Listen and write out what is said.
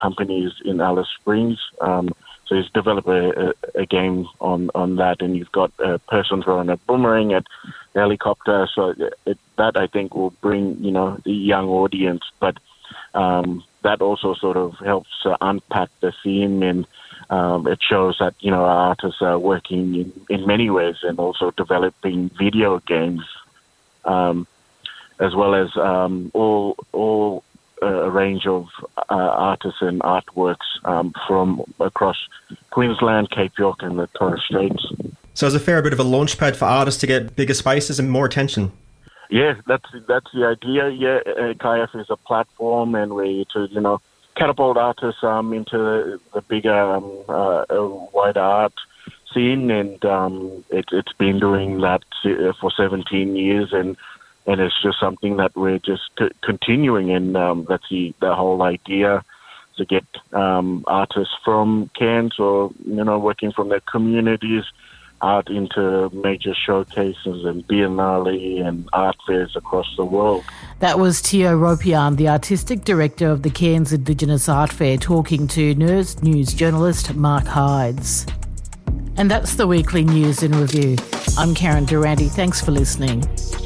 companies in Alice Springs. So he's developed a game on that, and you've got a person throwing a boomerang at the helicopter. So that, I think, will bring, the young audience. But that also sort of helps unpack the theme, and it shows that, our artists are working in many ways and also developing video games, as well as all a range of artists and artworks from across Queensland, Cape York and the Torres Straits. So it's a fair bit of a launch pad for artists to get bigger spaces and more attention. Yeah, that's the idea. Yeah, KIF is a platform and way to, catapult artists into the bigger, wider art scene, and it's been doing that for 17 years, and it's just something that we're just continuing, and that's the whole idea, to get artists from Cairns or, working from their communities out into major showcases and Biennale and art fairs across the world. That was Tio Ropian, the Artistic Director of the Cairns Indigenous Art Fair, talking to Nurse News journalist Mark Hydes. And that's the Weekly News in Review. I'm Karen Durante. Thanks for listening.